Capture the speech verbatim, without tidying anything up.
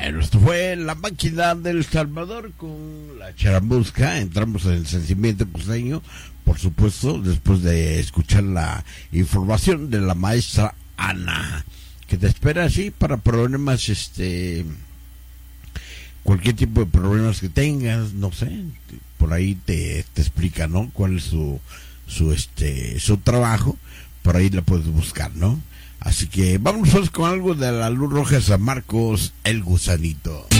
Bueno, esto fue La Máquina del Salvador con la Charamusca. Entramos en el sentimiento costeño, por supuesto, después de escuchar la información de la maestra Ana, que te espera así para problemas, este, cualquier tipo de problemas que tengas, no sé, por ahí te, te explica, ¿no? Cuál es su, su, este, su trabajo, por ahí la puedes buscar, ¿no? Así que vamos con algo de la Luz Roja San Marcos, El Gusanito.